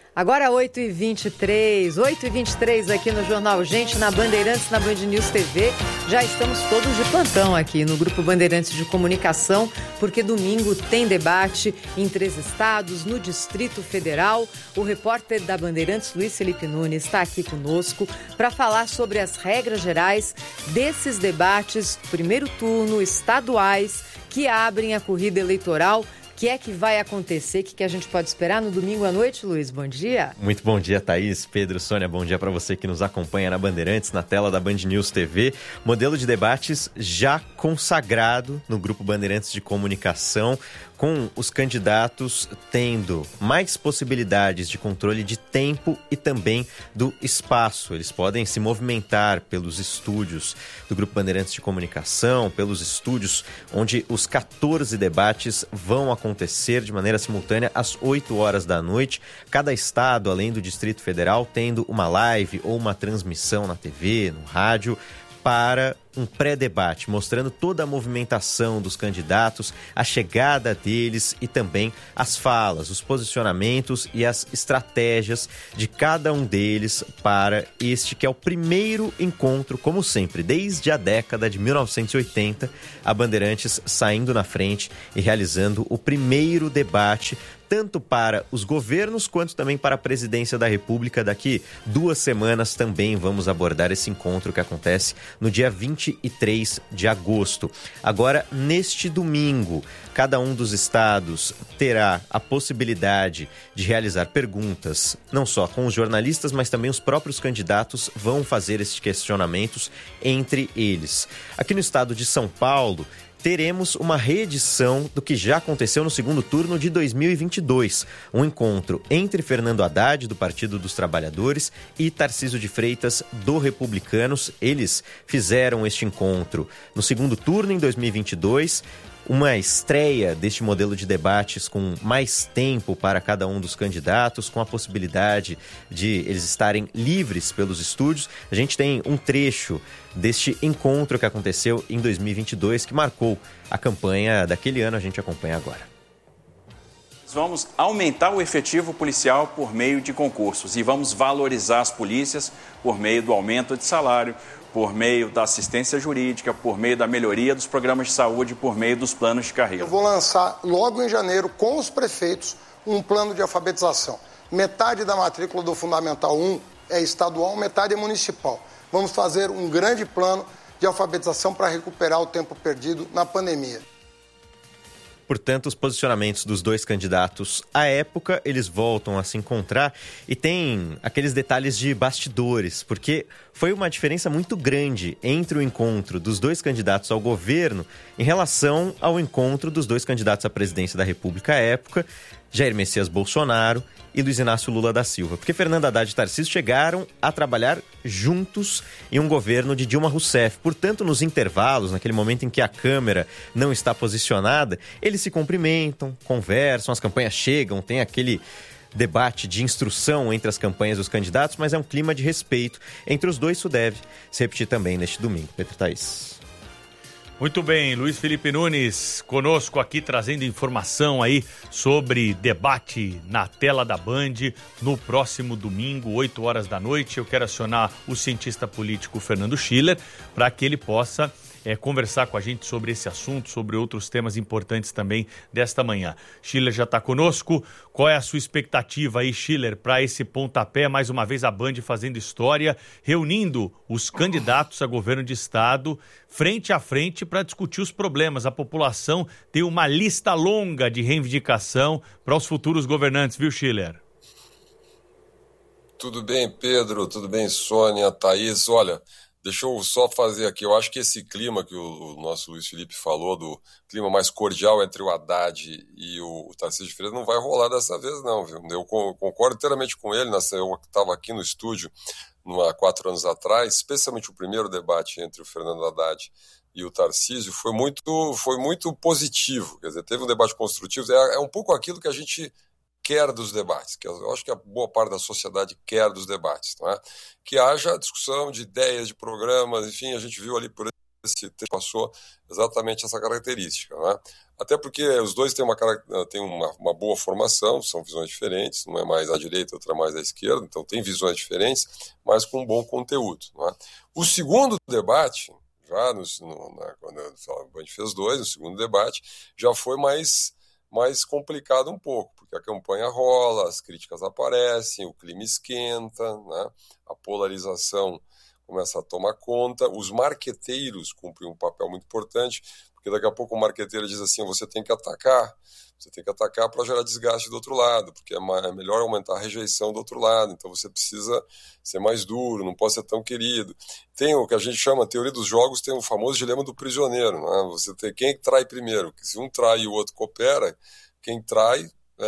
Agora 8h23, 8h23 aqui no Jornal Gente, na Bandeirantes, na Band News TV. Já estamos todos de plantão aqui no Grupo Bandeirantes de Comunicação, porque domingo tem debate em 3 estados, no Distrito Federal. O repórter da Bandeirantes, Luiz Felipe Nunes, está aqui conosco para falar sobre as regras gerais desses debates, primeiro turno, estaduais, que abrem a corrida eleitoral. O que é que vai acontecer? O que a gente pode esperar no domingo à noite, Luiz? Bom dia. Muito bom dia, Thaís, Pedro, Sônia. Bom dia para você que nos acompanha na Bandeirantes, na tela da Band News TV. Modelo de debates já consagrado no Grupo Bandeirantes de Comunicação, com os candidatos tendo mais possibilidades de controle de tempo e também do espaço. Eles podem se movimentar pelos estúdios do Grupo Bandeirantes de Comunicação, pelos estúdios onde os 14 debates vão acontecer de maneira simultânea às 8 horas da noite. Cada estado, além do Distrito Federal, tendo uma live ou uma transmissão na TV, no rádio, para um pré-debate, mostrando toda a movimentação dos candidatos, a chegada deles e também as falas, os posicionamentos e as estratégias de cada um deles para este que é o primeiro encontro, como sempre, desde a década de 1980, a Bandeirantes saindo na frente e realizando o primeiro debate tanto para os governos quanto também para a presidência da República. Daqui 2 semanas também vamos abordar esse encontro que acontece no dia 23 de agosto. Agora, neste domingo, cada um dos estados terá a possibilidade de realizar perguntas, não só com os jornalistas, mas também os próprios candidatos vão fazer esses questionamentos entre eles. Aqui no estado de São Paulo, teremos uma reedição do que já aconteceu no segundo turno de 2022. Um encontro entre Fernando Haddad, do Partido dos Trabalhadores, e Tarcísio de Freitas, do Republicanos. Eles fizeram este encontro no segundo turno em 2022. Uma estreia deste modelo de debates com mais tempo para cada um dos candidatos, com a possibilidade de eles estarem livres pelos estúdios. A gente tem um trecho deste encontro que aconteceu em 2022, que marcou a campanha daquele ano. A gente acompanha agora. Vamos aumentar o efetivo policial por meio de concursos e vamos valorizar as polícias por meio do aumento de salário, por meio da assistência jurídica, por meio da melhoria dos programas de saúde, por meio dos planos de carreira. Eu vou lançar logo em janeiro, com os prefeitos, um plano de alfabetização. Metade da matrícula do Fundamental 1 é estadual, metade é municipal. Vamos fazer um grande plano de alfabetização para recuperar o tempo perdido na pandemia. Portanto, os posicionamentos dos dois candidatos à época, eles voltam a se encontrar e tem aqueles detalhes de bastidores, porque foi uma diferença muito grande entre o encontro dos dois candidatos ao governo em relação ao encontro dos dois candidatos à presidência da República à época, Jair Messias Bolsonaro e Luiz Inácio Lula da Silva. Porque Fernando Haddad e Tarcísio chegaram a trabalhar juntos em um governo de Dilma Rousseff. Portanto, nos intervalos, naquele momento em que a Câmara não está posicionada, eles se cumprimentam, conversam, as campanhas chegam, tem aquele debate de instrução entre as campanhas dos candidatos, mas é um clima de respeito entre os dois. Isso deve se repetir também neste domingo. Pedro Thaís. Muito bem, Luiz Felipe Nunes conosco aqui trazendo informação aí sobre debate na tela da Band no próximo domingo, 8 horas da noite. Eu quero acionar o cientista político Fernando Schiller para que ele possa conversar com a gente sobre esse assunto, sobre outros temas importantes também desta manhã. Schiller já está conosco. Qual é a sua expectativa aí, Schiller, para esse pontapé? Mais uma vez a Band fazendo história, reunindo os candidatos a governo de estado frente a frente para discutir os problemas. A população tem uma lista longa de reivindicação para os futuros governantes, viu, Schiller? Tudo bem, Pedro? Tudo bem, Sônia, Thaís? Olha, deixa eu só fazer aqui, eu acho que esse clima que o nosso Luiz Felipe falou, do clima mais cordial entre o Haddad e o Tarcísio de Freitas, não vai rolar dessa vez não, viu? Eu concordo inteiramente com ele, eu estava aqui no estúdio há 4 anos atrás, especialmente o primeiro debate entre o Fernando Haddad e o Tarcísio, foi muito positivo, quer dizer, teve um debate construtivo, é um pouco aquilo que a gente quer dos debates, que eu acho que a boa parte da sociedade quer dos debates, não é? Que haja discussão de ideias, de programas, enfim, a gente viu ali, por esse passou exatamente essa característica, né? Até porque os dois têm uma boa formação, são visões diferentes, um é mais à direita, outro é mais à esquerda, então tem visões diferentes, mas com um bom conteúdo, né? O segundo debate, já quando a Band fez 2, no segundo debate, já foi mais complicado um pouco, porque a campanha rola, as críticas aparecem, o clima esquenta, né? A polarização começa a tomar conta, os marqueteiros cumprem um papel muito importante, porque daqui a pouco o marqueteiro diz assim, você tem que atacar para gerar desgaste do outro lado, porque é melhor aumentar a rejeição do outro lado, então você precisa ser mais duro, não pode ser tão querido. Tem o que a gente chama, a teoria dos jogos, tem o famoso dilema do prisioneiro, né? Você tem quem trai primeiro, que se um trai e o outro coopera, quem trai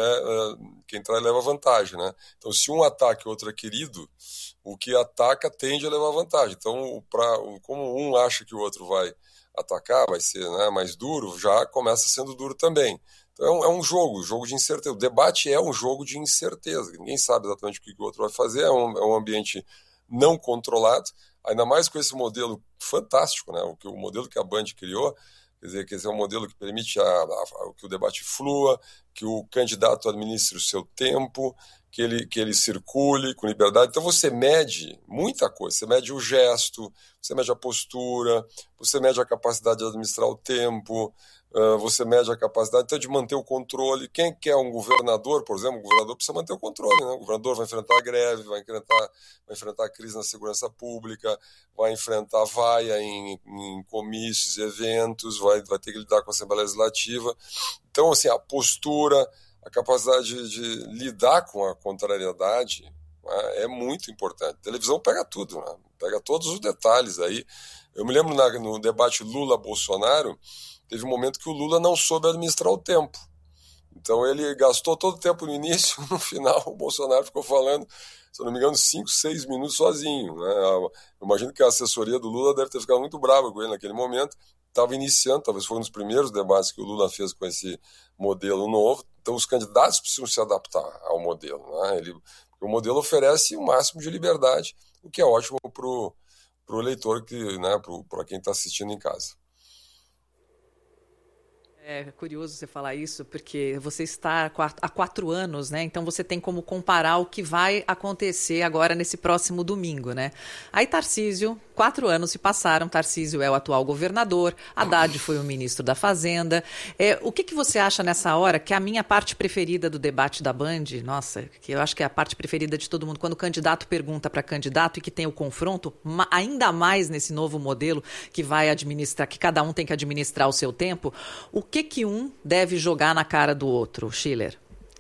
leva vantagem, né? Então, se um ataca e o outro é querido, o que ataca tende a levar vantagem. Então, como um acha que o outro vai atacar, vai ser, né, mais duro, já começa sendo duro também. Então, é um jogo de incerteza. O debate é um jogo de incerteza. Ninguém sabe exatamente o que o outro vai fazer. É um ambiente não controlado, ainda mais com esse modelo fantástico, né? O modelo que a Band criou. Quer dizer, que esse é um modelo que permite que o debate flua, que o candidato administre o seu tempo, que ele circule com liberdade. Então você mede muita coisa, você mede o gesto, você mede a postura, você mede a capacidade de administrar o tempo, você mede a capacidade então, de manter o controle. Quem quer um governador, por exemplo, o governador precisa manter o controle, né? O governador vai enfrentar a greve, vai enfrentar a crise na segurança pública, vai enfrentar vaia em comícios, eventos, vai ter que lidar com a Assembleia Legislativa. Então, assim, a postura, a capacidade de lidar com a contrariedade, né, é muito importante. A televisão pega tudo, né? Pega todos os detalhes aí. Eu me lembro no debate Lula-Bolsonaro, teve um momento que o Lula não soube administrar o tempo. Então ele gastou todo o tempo no início, no final o Bolsonaro ficou falando, se eu não me engano, 5, 6 minutos sozinho, né? Eu imagino que a assessoria do Lula deve ter ficado muito brava com ele naquele momento. Estava iniciando, talvez foi um dos primeiros debates que o Lula fez com esse modelo novo. Então os candidatos precisam se adaptar ao modelo, né? O modelo oferece o máximo de liberdade, o que é ótimo para o eleitor, né, para quem está assistindo em casa. É curioso você falar isso, porque você está há 4 anos, né? Então você tem como comparar o que vai acontecer agora nesse próximo domingo, né? Aí Tarcísio, 4 anos se passaram, Tarcísio é o atual governador, Haddad foi o ministro da Fazenda. O que você acha nessa hora, que é a minha parte preferida do debate da Band, nossa, que eu acho que é a parte preferida de todo mundo, quando o candidato pergunta para candidato e que tem o confronto, ainda mais nesse novo modelo que vai administrar, que cada um tem que administrar o seu tempo, o que um deve jogar na cara do outro, Schiller?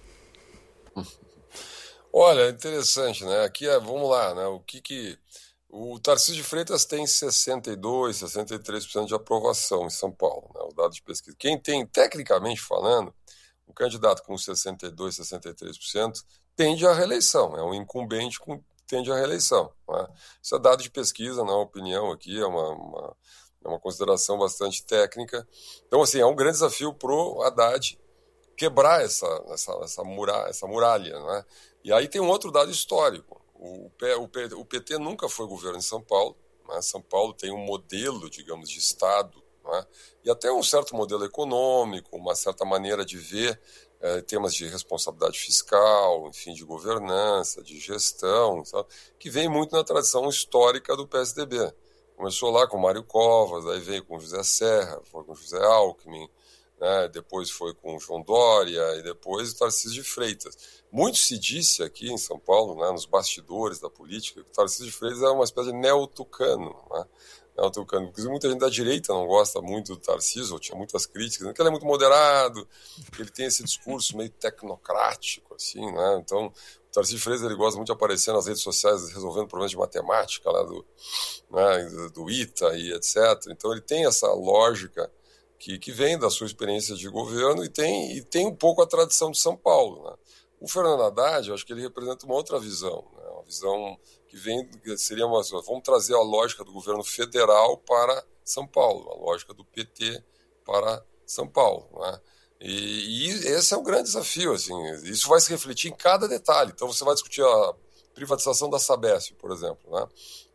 Olha, interessante, né? Aqui vamos lá, né? O Tarcísio de Freitas tem 62%, 63% de aprovação em São Paulo, né? O dado de pesquisa. Quem tem, tecnicamente falando, um candidato com 62%, 63% tende à reeleição, é um incumbente tende à reeleição, né? Isso é dado de pesquisa, não é uma opinião aqui, é uma consideração bastante técnica. Então, assim, é um grande desafio para o Haddad quebrar essa muralha, né? E aí tem um outro dado histórico. O PT nunca foi governo em São Paulo, né? São Paulo tem um modelo, digamos, de Estado, né? E até um certo modelo econômico, uma certa maneira de ver temas de responsabilidade fiscal, enfim, de governança, de gestão, sabe? Que vem muito na tradição histórica do PSDB. Começou lá com Mário Covas, aí veio com José Serra, foi com José Alckmin, né? Depois foi com João Dória e depois o Tarcísio de Freitas. Muito se disse aqui em São Paulo, né, nos bastidores da política, que o Tarcísio de Freitas é uma espécie de neotucano, né? Neotucano. Inclusive, muita gente da direita não gosta muito do Tarcísio, ou tinha muitas críticas, porque ele é muito moderado, que ele tem esse discurso meio tecnocrático, assim, né? Então, o Tarcísio de Freitas, ele gosta muito de aparecer nas redes sociais resolvendo problemas de matemática lá do ITA e etc. Então, ele tem essa lógica que vem da sua experiência de governo e tem um pouco a tradição de São Paulo, né? O Fernando Haddad, eu acho que ele representa uma outra visão, né? Uma visão que seria vamos trazer a lógica do governo federal para São Paulo, a lógica do PT para São Paulo, né? E esse é o grande desafio, assim, isso vai se refletir em cada detalhe. Então você vai discutir a privatização da Sabesp, por exemplo, né?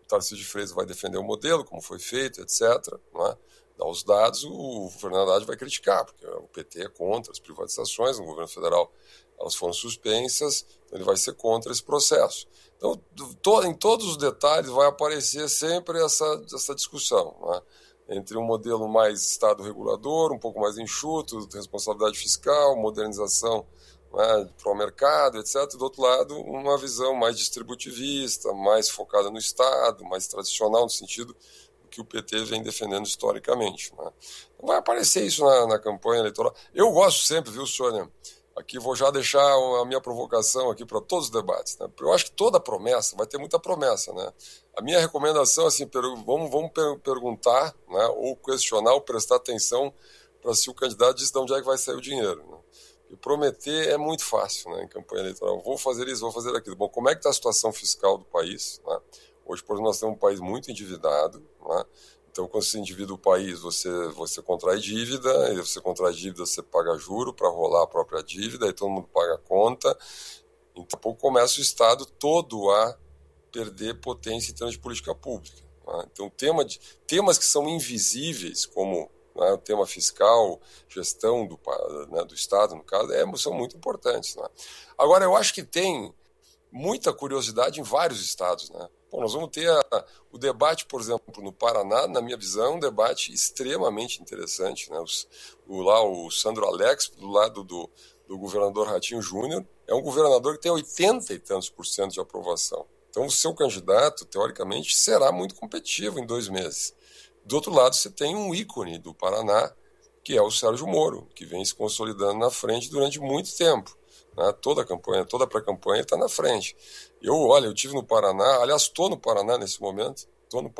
Tarcísio de Freitas vai defender o modelo, como foi feito, etc., não é? Dá os dados, o Fernando Haddad vai criticar, porque o PT é contra as privatizações, no governo federal elas foram suspensas, então ele vai ser contra esse processo. Então, em todos os detalhes vai aparecer sempre essa discussão, não é? Entre um modelo mais Estado regulador, um pouco mais enxuto, responsabilidade fiscal, modernização, né, para o mercado, etc. Do outro lado, uma visão mais distributivista, mais focada no Estado, mais tradicional no sentido que o PT vem defendendo historicamente, né? Não vai aparecer isso na campanha eleitoral. Eu gosto sempre, viu, Sônia? Aqui vou já deixar a minha provocação aqui para todos os debates, né? Eu acho que toda promessa, vai ter muita promessa, né? A minha recomendação, assim, vamos perguntar, né, ou questionar, ou prestar atenção para se o candidato diz de onde é que vai sair o dinheiro, né? E prometer é muito fácil, né, em campanha eleitoral. Vou fazer isso, vou fazer aquilo. Bom, como é que está a situação fiscal do país, né? Hoje, por exemplo, nós temos um país muito endividado, né? Então, quando você endivida o país, você contrai dívida, e você contrai dívida, você paga juro para rolar a própria dívida, aí todo mundo paga a conta. Então, começa o Estado todo a perder potência em termos de política pública, né? Então, temas que são invisíveis, como, né, o tema fiscal, gestão do Estado, no caso, são muito importantes, né? Agora, eu acho que tem muita curiosidade em vários estados, né? Bom, nós vamos ter o debate, por exemplo, no Paraná, na minha visão, um debate extremamente interessante, né? O Sandro Alex, do lado do governador Ratinho Júnior, é um governador que tem 80 e tantos % de aprovação. Então, o seu candidato, teoricamente, será muito competitivo em 2 meses. Do outro lado, você tem um ícone do Paraná, que é o Sérgio Moro, que vem se consolidando na frente durante muito tempo, né? Toda a campanha, toda a pré-campanha está na frente. Eu estive no Paraná, aliás, estou no Paraná nesse momento,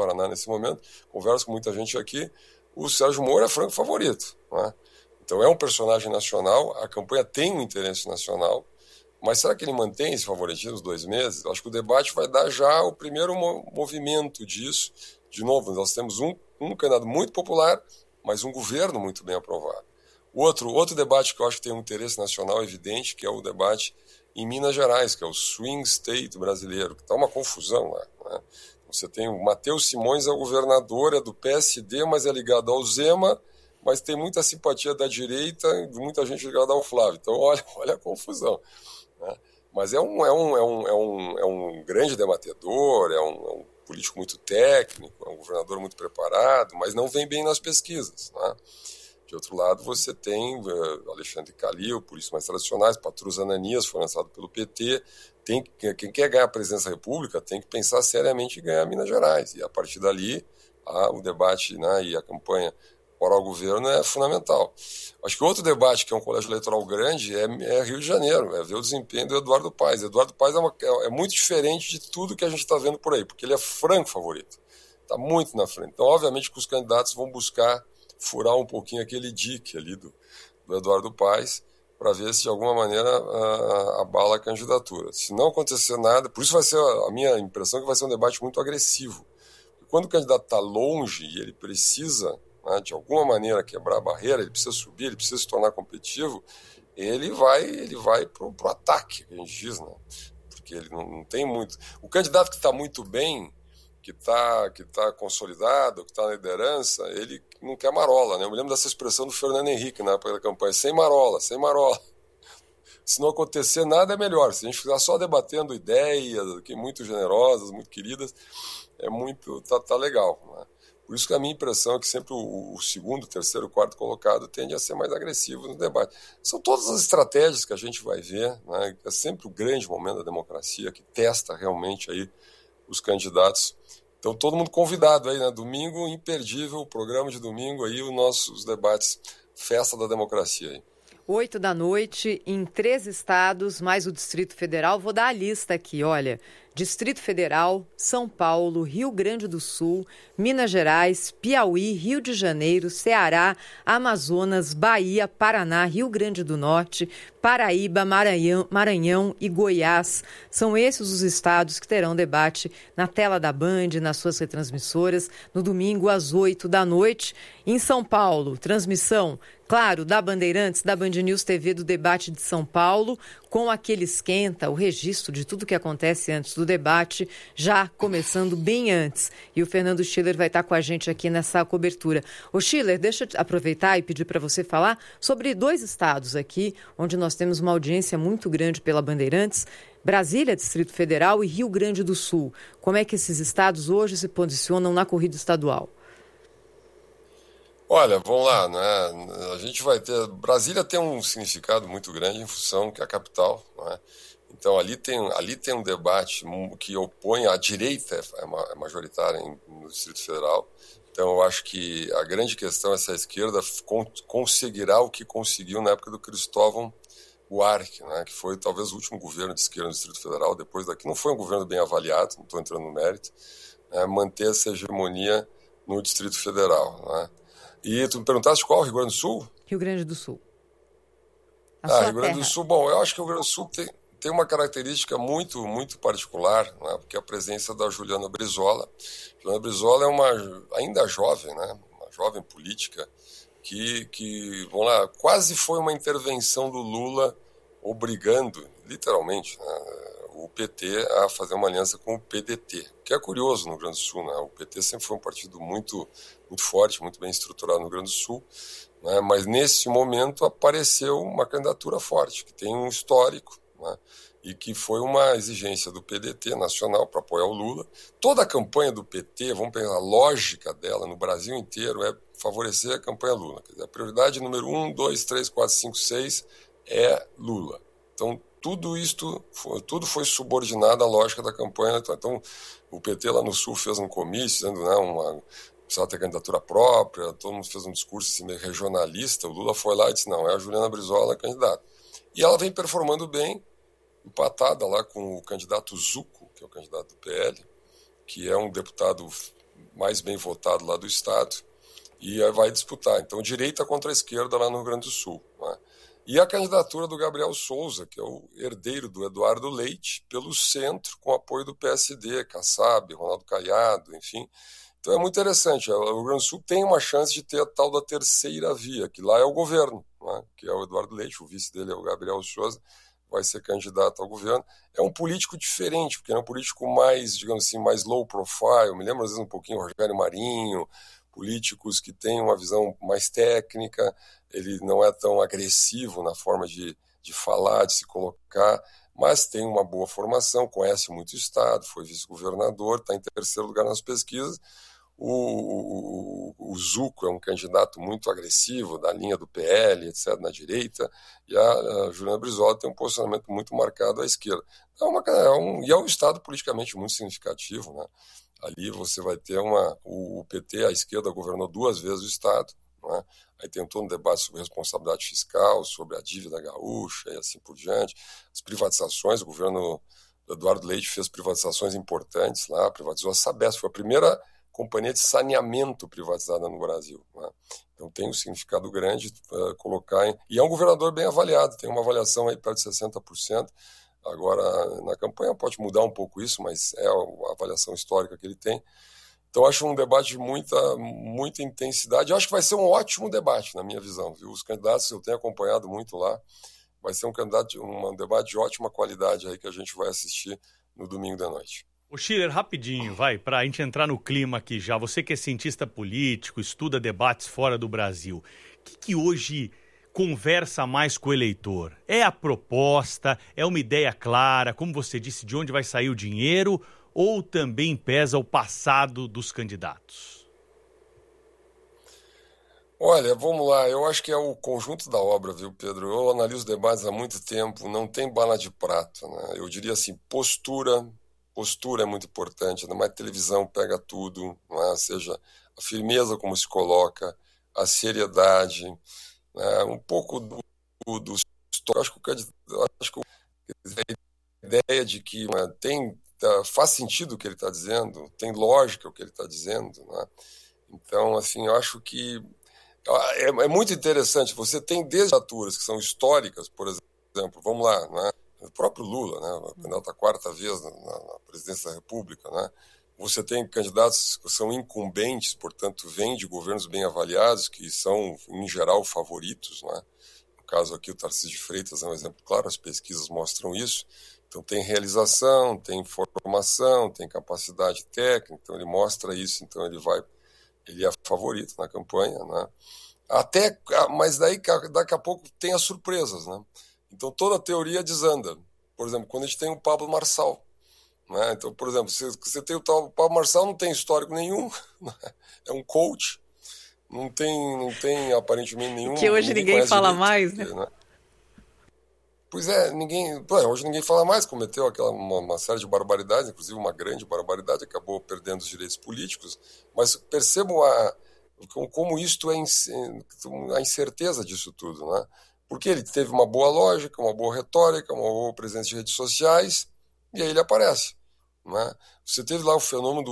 converso com muita gente aqui, o Sérgio Moro é franco favorito, né? Então é um personagem nacional, a campanha tem um interesse nacional, mas será que ele mantém esse favoritismo nos 2 meses? Acho que o debate vai dar já o primeiro movimento disso. De novo, nós temos um candidato muito popular, mas um governo muito bem aprovado. Outro debate que eu acho que tem um interesse nacional evidente, que é o debate em Minas Gerais, que é o swing state brasileiro, que está uma confusão lá, né? Você tem o Matheus Simões, é o governador, é do PSD, mas é ligado ao Zema, mas tem muita simpatia da direita e muita gente ligada ao Flávio. Então, olha a confusão, né? Mas é um grande debatedor, é um político muito técnico, é um governador muito preparado, mas não vem bem nas pesquisas, né? De outro lado, você tem Alexandre Calil, políticos mais tradicionais, Patrus Ananias, foi lançado pelo PT. Quem quer ganhar a presidência da República tem que pensar seriamente em ganhar Minas Gerais. E a partir dali, o debate, né, e a campanha para o governo é fundamental. Acho que outro debate, que é um colégio eleitoral grande, é Rio de Janeiro, é ver o desempenho do Eduardo Paes. Eduardo Paes é muito diferente de tudo que a gente está vendo por aí, porque ele é franco favorito, está muito na frente. Então, obviamente, que os candidatos vão buscar furar um pouquinho aquele dique ali do Eduardo Paes, para ver se de alguma maneira abala a candidatura. Se não acontecer nada, por isso vai ser a minha impressão que vai ser um debate muito agressivo. Porque quando o candidato está longe e ele precisa, né, de alguma maneira quebrar a barreira, ele precisa subir, ele precisa se tornar competitivo, ele vai pro ataque, que a gente diz, né? Porque ele não tem muito. O candidato que está muito bem, que está consolidado, que está na liderança, ele não quer marola, né? Eu me lembro dessa expressão do Fernando Henrique na época da campanha, sem marola. Se não acontecer nada, é melhor. Se a gente ficar só debatendo ideias, aqui, muito generosas, muito queridas, tá legal, né? Por isso que a minha impressão é que sempre o segundo, terceiro, quarto colocado tende a ser mais agressivo no debate. São todas as estratégias que a gente vai ver, né? É sempre o grande momento da democracia, que testa realmente aí os candidatos. Então, todo mundo convidado aí, né? Domingo, imperdível, o programa de domingo aí, os debates, festa da democracia aí. 8 da noite, em 3 estados, mais o Distrito Federal. Vou dar a lista aqui, olha. Distrito Federal, São Paulo, Rio Grande do Sul, Minas Gerais, Piauí, Rio de Janeiro, Ceará, Amazonas, Bahia, Paraná, Rio Grande do Norte, Paraíba, Maranhão e Goiás. São esses os estados que terão debate na tela da Band, nas suas retransmissoras, no domingo às 8 da noite. Em São Paulo, transmissão claro, da Bandeirantes, da Band News TV, do debate de São Paulo, com aquele esquenta, o registro de tudo que acontece antes do debate, já começando bem antes. E o Fernando Schiller vai estar com a gente aqui nessa cobertura. Ô Schiller, deixa eu aproveitar e pedir para você falar sobre 2 estados aqui, onde nós temos uma audiência muito grande pela Bandeirantes, Brasília, Distrito Federal, e Rio Grande do Sul. Como é que esses estados hoje se posicionam na corrida estadual? Olha, vamos lá, né? A gente vai ter... Brasília tem um significado muito grande em função que é a capital, né? Então ali tem um debate que opõe a direita, é majoritária no Distrito Federal. Então eu acho que a grande questão é se a esquerda conseguirá o que conseguiu na época do Cristóvão Buarque, né? Que foi talvez o último governo de esquerda no Distrito Federal. Depois daqui não foi um governo bem avaliado, não estou entrando no mérito, né? Manter essa hegemonia no Distrito Federal, né? E tu me perguntaste qual? Rio Grande do Sul? Rio Grande do Sul. Rio Grande do Sul, bom, eu acho que o Rio Grande do Sul tem uma característica muito, muito particular, né? Porque é a presença da Juliana Brizola. Juliana Brizola é uma ainda jovem, né? Uma jovem política que, vamos lá, quase foi uma intervenção do Lula obrigando, literalmente, né, o PT a fazer uma aliança com o PDT, que é curioso no Rio Grande do Sul, né? O PT sempre foi um partido muito, muito forte, muito bem estruturado no Rio Grande do Sul, né? Mas nesse momento apareceu uma candidatura forte, que tem um histórico, né? E que foi uma exigência do PDT nacional para apoiar o Lula. Toda a campanha do PT, vamos pegar a lógica dela no Brasil inteiro, é favorecer a campanha Lula. Quer dizer, a prioridade número 1, 2, 3, 4, 5, 6 é Lula. Então, tudo foi subordinado à lógica da campanha. Então, o PT lá no Sul fez um comício, dizendo, né, precisava ter candidatura própria, todo mundo fez um discurso assim, meio regionalista. O Lula foi lá e disse, não, é a Juliana Brizola a candidata. E ela vem performando bem, empatada lá com o candidato Zucco, que é o candidato do PL, que é um deputado mais bem votado lá do estado, e vai disputar. Então, direita contra a esquerda lá no Rio Grande do Sul, né? E a candidatura do Gabriel Souza, que é o herdeiro do Eduardo Leite, pelo centro, com apoio do PSD, Kassab, Ronaldo Caiado, enfim. Então é muito interessante. O Rio Grande do Sul tem uma chance de ter a tal da terceira via, que lá é o governo, né? Que é o Eduardo Leite, o vice dele é o Gabriel Souza, vai ser candidato ao governo. É um político diferente, porque é um político mais, digamos assim, mais low profile. Me lembro às vezes um pouquinho o Rogério Marinho, políticos que têm uma visão mais técnica. Ele não é tão agressivo na forma de falar, de se colocar, mas tem uma boa formação, conhece muito o Estado, foi vice-governador, está em terceiro lugar nas pesquisas. O Zucco é um candidato muito agressivo, da linha do PL, etc., na direita, e a Juliana Brizola tem um posicionamento muito marcado à esquerda. E é um Estado politicamente muito significativo, né? Ali você vai ter o PT, a esquerda, governou 2 vezes o Estado, né? Aí tem todo um debate sobre responsabilidade fiscal, sobre a dívida gaúcha e assim por diante. As privatizações, o governo do Eduardo Leite fez privatizações importantes lá, privatizou a Sabesp, foi a primeira companhia de saneamento privatizada no Brasil, né? Então tem um significado grande colocar E é um governador bem avaliado, tem uma avaliação aí perto de 60%. Agora, na campanha pode mudar um pouco isso, mas é a avaliação histórica que ele tem. Então, acho um debate de muita intensidade. Eu acho que vai ser um ótimo debate, na minha visão, viu? Os candidatos, eu tenho acompanhado muito lá. Vai ser um debate de ótima qualidade aí que a gente vai assistir no domingo da noite. Ô Schiller, rapidinho, vai, para a gente entrar no clima aqui já. Você que é cientista político, estuda debates fora do Brasil. O que hoje conversa mais com o eleitor? É a proposta? É uma ideia clara? Como você disse, de onde vai sair o dinheiro? Ou também pesa o passado dos candidatos? Olha, vamos lá, eu acho que é o conjunto da obra, viu, Pedro? Eu analiso debates há muito tempo, não tem bala de prata, né? Eu diria assim, postura é muito importante, ainda mais televisão pega tudo, não é? Ou seja, a firmeza como se coloca, a seriedade, né? Um pouco do acho que a ideia de que, né, faz sentido o que ele está dizendo, tem lógica o que ele está dizendo, né? Então, assim, eu acho que é muito interessante. Você tem candidaturas que são históricas, por exemplo, vamos lá, né? O próprio Lula, né? Candidato a 4ª vez na presidência da República, né? Você tem candidatos que são incumbentes, portanto, vêm de governos bem avaliados, que são, em geral, favoritos, né? No caso aqui, o Tarcísio de Freitas é um exemplo claro, as pesquisas mostram isso. Então, tem realização, tem formação, tem capacidade técnica, então ele mostra isso, então ele é favorito na campanha, né? Mas daqui a pouco tem as surpresas, né? Então, toda a teoria desanda. Por exemplo, quando a gente tem o Pablo Marçal, né? Então, por exemplo, você tem o Pablo Marçal, não tem histórico nenhum, né? É um coach, não tem aparentemente nenhum... Que hoje ninguém fala direito, mais, né? Pois é, hoje ninguém fala mais, cometeu uma série de barbaridades, inclusive uma grande barbaridade, acabou perdendo os direitos políticos, mas percebam como isto a incerteza disso tudo, né? Porque ele teve uma boa lógica, uma boa retórica, uma boa presença de redes sociais, e aí ele aparece, né? Você teve lá o fenômeno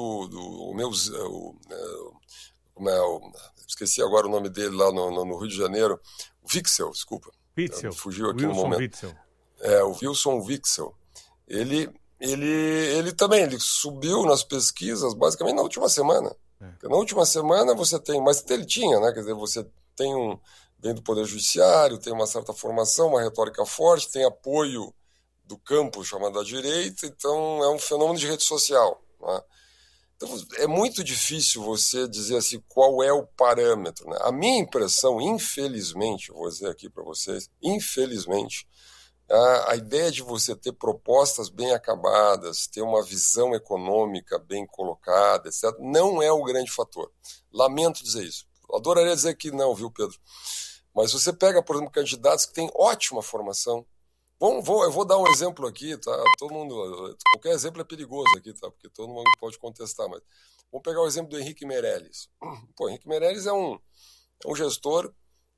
esqueci agora o nome dele lá no Rio de Janeiro, o Witzel, desculpa. Witzel. Fugiu aqui Wilson no momento. Witzel. O Wilson Witzel. Ele também, ele subiu nas pesquisas basicamente na última semana. Na última semana você tem, mas ele tinha, né? Quer dizer, você tem vem do Poder Judiciário, tem uma certa formação, uma retórica forte, tem apoio do campo chamado da direita, então é um fenômeno de rede social, né? Então, é muito difícil você dizer assim qual é o parâmetro, né? A minha impressão, infelizmente, vou dizer aqui para vocês, infelizmente, a ideia de você ter propostas bem acabadas, ter uma visão econômica bem colocada, etc., não é o grande fator. Lamento dizer isso. Adoraria dizer que não, viu, Pedro? Mas você pega, por exemplo, candidatos que têm ótima formação. Eu vou dar um exemplo aqui, tá? Qualquer exemplo é perigoso aqui, tá? Porque todo mundo pode contestar, mas vamos pegar o exemplo do Henrique Meirelles. Pô, Henrique Meirelles é um gestor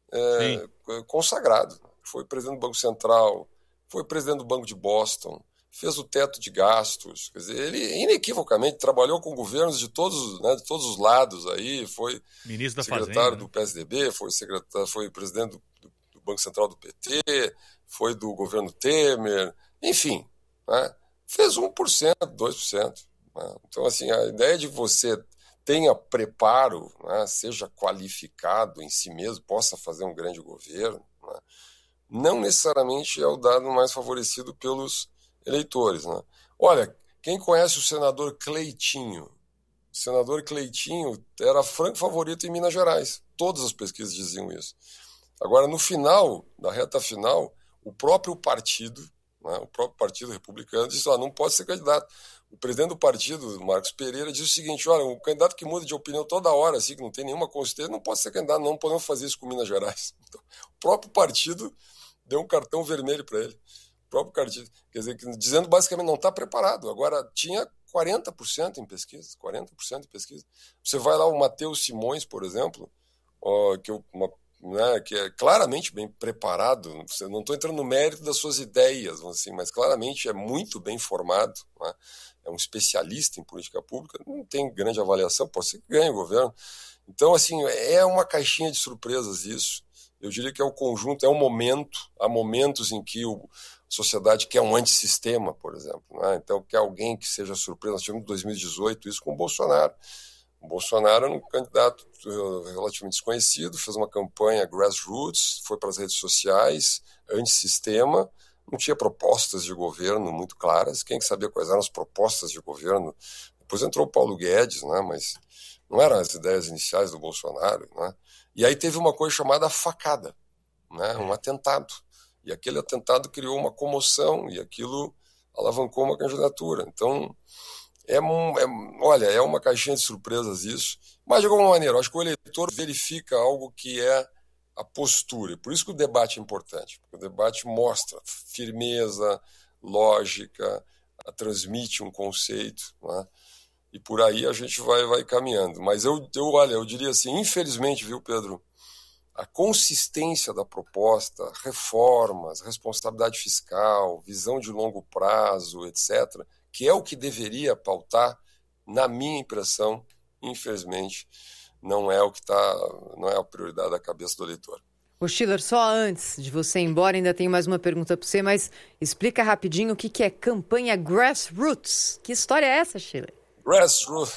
consagrado. Foi presidente do Banco Central, foi presidente do Banco de Boston, fez o teto de gastos. Quer dizer, ele inequivocamente trabalhou com governos de todos os lados aí, foi ministro da secretário Fazenda, do PSDB, foi presidente do Banco Central do PT, foi do governo Temer, enfim, né? Fez 1%, 2%. Né? Então, assim, a ideia de você tenha preparo, né, seja qualificado em si mesmo, possa fazer um grande governo, né, não necessariamente é o dado mais favorecido pelos eleitores, né? Olha, quem conhece o senador Cleitinho? O senador Cleitinho era franco favorito em Minas Gerais. Todas as pesquisas diziam isso. Agora, no final, na reta final, o próprio partido republicano, disse: não pode ser candidato. O presidente do partido, Marcos Pereira, disse o seguinte: olha, um candidato que muda de opinião toda hora, assim, que não tem nenhuma consistência, não pode ser candidato, não podemos fazer isso com Minas Gerais. Então, o próprio partido deu um cartão vermelho para ele. O próprio partido, quer dizer, dizendo basicamente não está preparado. Agora, tinha 40% em pesquisa, 40% em pesquisa. Você vai lá, o Matheus Simões, por exemplo, que é claramente bem preparado, não estou entrando no mérito das suas ideias, assim, mas claramente é muito bem formado, né? É um especialista em política pública, não tem grande avaliação, pode ser que ganhe o governo. Então, assim, é uma caixinha de surpresas isso. Eu diria que é o conjunto, é um momento, há momentos em que a sociedade quer um antissistema, por exemplo, né? Então, quer alguém que seja surpresa. Nós tivemos em 2018 isso com o Bolsonaro. O Bolsonaro era um candidato relativamente desconhecido, fez uma campanha grassroots, foi para as redes sociais, antissistema, não tinha propostas de governo muito claras. Quem sabia quais eram as propostas de governo? Depois entrou o Paulo Guedes, né? Mas não eram as ideias iniciais do Bolsonaro, né? E aí teve uma coisa chamada facada, né? Um atentado. E aquele atentado criou uma comoção e aquilo alavancou uma candidatura. Então, olha, é uma caixinha de surpresas isso, mas de alguma maneira, eu acho que o eleitor verifica algo que é a postura, e por isso que o debate é importante, porque o debate mostra firmeza, lógica, transmite um conceito, né? E por aí a gente vai caminhando. Mas olha, eu diria assim, infelizmente, viu, Pedro, a consistência da proposta, reformas, responsabilidade fiscal, visão de longo prazo, etc., que é o que deveria pautar, na minha impressão, infelizmente, não é a prioridade da cabeça do eleitor. Ô Schiller, só antes de você ir embora, ainda tenho mais uma pergunta para você, mas explica rapidinho o que é campanha grassroots. Que história é essa, Schiller? Grassroots.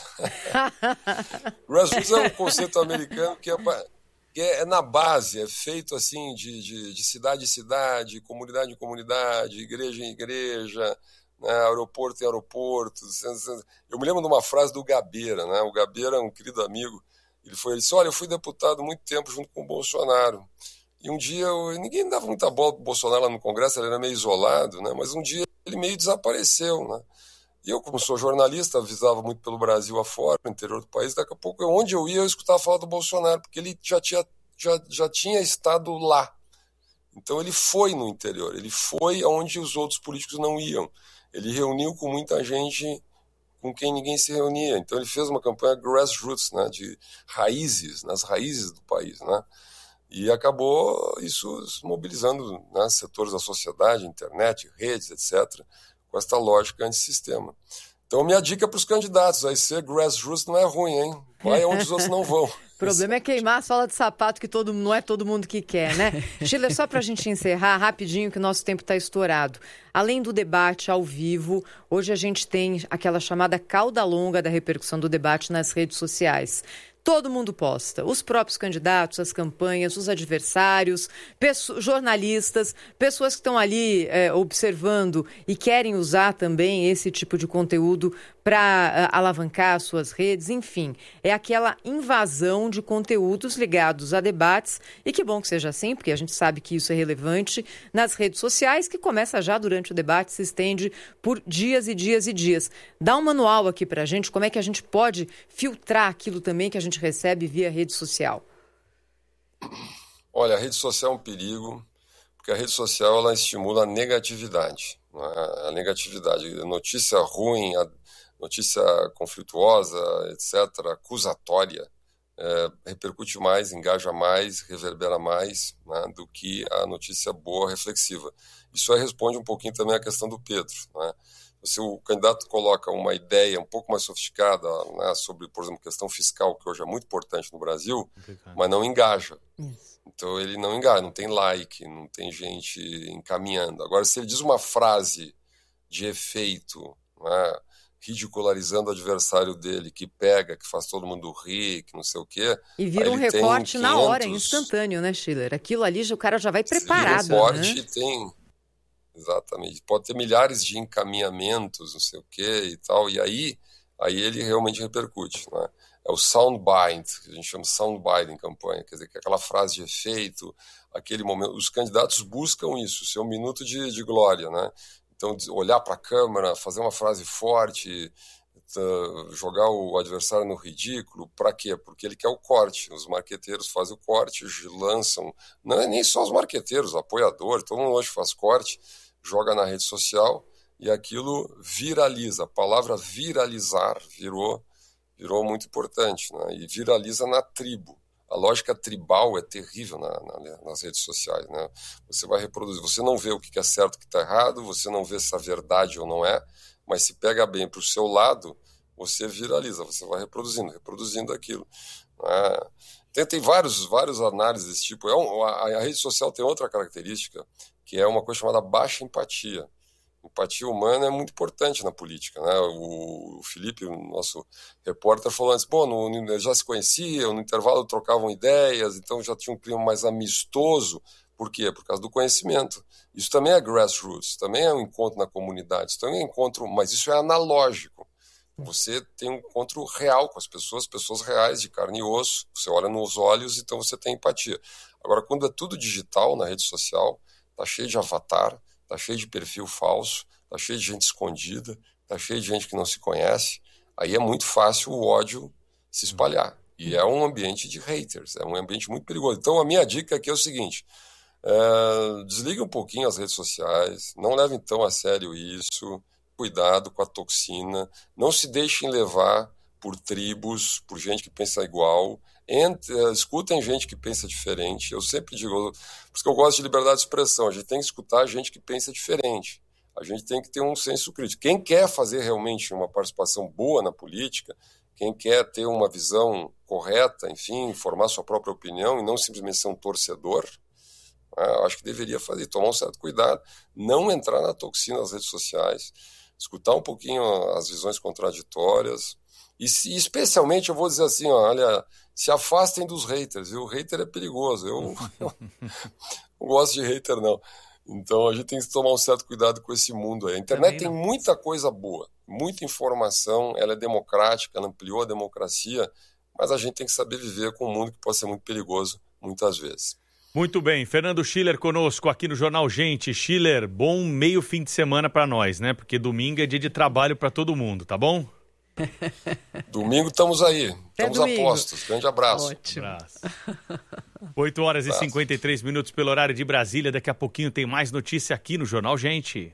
Grassroots é um conceito americano que é na base, é feito assim de cidade em cidade, comunidade em comunidade, igreja em igreja, né, aeroporto em aeroporto. Eu me lembro de uma frase do Gabeira, né? O Gabeira é um querido amigo. Ele disse, olha, eu fui deputado muito tempo junto com o Bolsonaro. E um dia, ninguém dava muita bola para o Bolsonaro lá no Congresso, ele era meio isolado, né? Mas um dia ele meio desapareceu, né? E eu, como sou jornalista, visava muito pelo Brasil afora, no interior do país, daqui a pouco, onde eu ia, eu escutava falar do Bolsonaro, porque ele já tinha estado lá. Então ele foi no interior, ele foi aonde os outros políticos não iam. Ele reuniu com muita gente com quem ninguém se reunia. Então ele fez uma campanha grassroots, né, de raízes, nas raízes do país, né? E acabou isso mobilizando, né, setores da sociedade, internet, redes, etc., com esta lógica antissistema. Então, minha dica para os candidatos, aí ser grassroots não é ruim, hein? Vai onde os outros não vão. O problema é queimar a sola de sapato, que não é todo mundo que quer, né? Schiller, só para a gente encerrar rapidinho, que o nosso tempo está estourado. Além do debate ao vivo, hoje a gente tem aquela chamada cauda longa da repercussão do debate nas redes sociais. Todo mundo posta, os próprios candidatos, as campanhas, os adversários, jornalistas, pessoas que estão ali observando e querem usar também esse tipo de conteúdo para alavancar suas redes, enfim. É aquela invasão de conteúdos ligados a debates, e que bom que seja assim, porque a gente sabe que isso é relevante nas redes sociais, que começa já durante o debate, se estende por dias e dias e dias. Dá um manual aqui para a gente, como é que a gente pode filtrar aquilo também que a gente recebe via rede social. Olha, a rede social é um perigo, porque a rede social ela estimula a negatividade. A negatividade, a notícia ruim, a notícia conflituosa, etc., acusatória, repercute mais, engaja mais, reverbera mais, né, do que a notícia boa, reflexiva. Isso aí responde um pouquinho também à questão do Pedro, né? Se o candidato coloca uma ideia um pouco mais sofisticada, né, sobre, por exemplo, questão fiscal, que hoje é muito importante no Brasil, mas não engaja. Então ele não engaja, não tem like, não tem gente encaminhando. Agora, se ele diz uma frase de efeito, né, ridicularizando o adversário dele, que pega, que faz todo mundo rir, que não sei o quê... E vira um recorte 500... na hora, instantâneo, né, Schiller? Aquilo ali, o cara já vai preparado, vira um recorte, né? Tem... Exatamente. Pode ter milhares de encaminhamentos, não sei o quê e tal, e aí ele realmente repercute, né? É o soundbite, que a gente chama de soundbite em campanha, quer dizer, que é aquela frase de efeito, aquele momento. Os candidatos buscam isso, seu minuto de glória, né? Então, olhar para a câmera, fazer uma frase forte, jogar o adversário no ridículo, para quê? Porque ele quer o corte. Os marqueteiros fazem o corte, lançam, não é nem só os marqueteiros, apoiadores, todo mundo hoje faz corte, joga na rede social e aquilo viraliza. A palavra viralizar virou muito importante, né? E viraliza na tribo. A lógica tribal é terrível nas redes sociais, né? Você vai reproduzir, você não vê o que é certo e o que está errado, você não vê se é verdade ou não é, mas se pega bem para o seu lado, você viraliza, você vai reproduzindo aquilo. Tem várias análises desse tipo. A rede social tem outra característica, que é uma coisa chamada baixa empatia. Empatia humana é muito importante na política, né? O Felipe, o nosso repórter, falou antes, já se conheciam, no intervalo trocavam ideias, então já tinha um clima mais amistoso. Por quê? Por causa do conhecimento. Isso também é grassroots, também é um encontro na comunidade, isso também é encontro, mas isso é analógico. Você tem um encontro real com as pessoas reais, de carne e osso, você olha nos olhos, então você tem empatia. Agora, quando é tudo digital na rede social, tá cheio de avatar, tá cheio de perfil falso, tá cheio de gente escondida, tá cheio de gente que não se conhece, aí é muito fácil o ódio se espalhar. E é um ambiente de haters, é um ambiente muito perigoso. Então, a minha dica aqui é o seguinte, desligue um pouquinho as redes sociais, não leve tão a sério isso, cuidado com a toxina, não se deixem levar por tribos, por gente que pensa igual, escutem gente que pensa diferente. Eu sempre digo, por isso que eu gosto de liberdade de expressão, a gente tem que escutar gente que pensa diferente, a gente tem que ter um senso crítico. Quem quer fazer realmente uma participação boa na política, quem quer ter uma visão correta, enfim, formar sua própria opinião e não simplesmente ser um torcedor, acho que deveria tomar um certo cuidado, não entrar na toxina das redes sociais. escutar um pouquinho as visões contraditórias e especialmente eu vou dizer assim, olha, se afastem dos haters, viu? O hater é perigoso, eu não gosto de hater não. Então a gente tem que tomar um certo cuidado com esse mundo aí. A internet tem muita coisa boa, muita informação, ela é democrática, ela ampliou a democracia, mas a gente tem que saber viver com um mundo que pode ser muito perigoso muitas vezes. Muito bem, Fernando Schiller conosco aqui no Jornal Gente. Schiller, bom meio fim de semana para nós, né? Porque domingo é dia de trabalho para todo mundo, tá bom? Domingo estamos aí, estamos domingo. a postos. Grande abraço. Ótimo. 8 horas e 53 minutos pelo horário de Brasília. Daqui a pouquinho tem mais notícia aqui no Jornal Gente.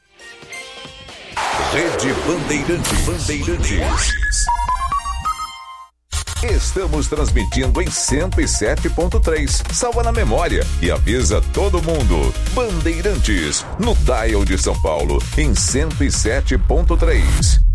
Rede Bandeirantes. Estamos transmitindo em 107.3. Salva na memória e avisa todo mundo. Bandeirantes, no dial de São Paulo, em 107.3.